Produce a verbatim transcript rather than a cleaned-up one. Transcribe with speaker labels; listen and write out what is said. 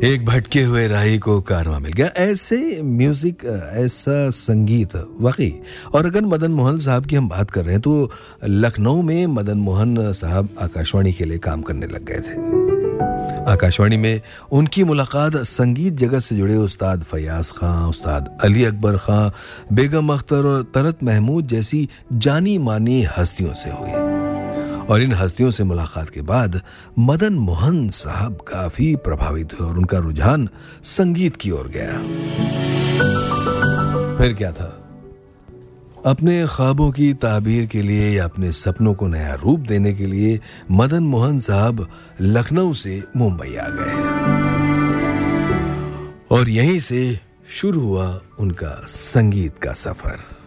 Speaker 1: एक भटके हुए राही को कारवां मिल गया। ऐसे म्यूजिक, ऐसा संगीत वाकई। और अगर मदन मोहन साहब की हम बात कर रहे हैं तो लखनऊ में मदन मोहन साहब आकाशवाणी के लिए काम करने लग गए थे। आकाशवाणी में उनकी मुलाकात संगीत जगत से जुड़े उस्ताद फयाज खां, उस्ताद अली अकबर खां, बेगम अख्तर और तरत महमूद जैसी जानी मानी हस्तियों से हुई। और इन हस्तियों से मुलाकात के बाद मदन मोहन साहब काफी प्रभावित हुए और उनका रुझान संगीत की ओर गया। फिर क्या था, अपने ख्वाबों की ताबीर के लिए या अपने सपनों को नया रूप देने के लिए मदन मोहन साहब लखनऊ से मुंबई आ गए और यहीं से शुरू हुआ उनका संगीत का सफर।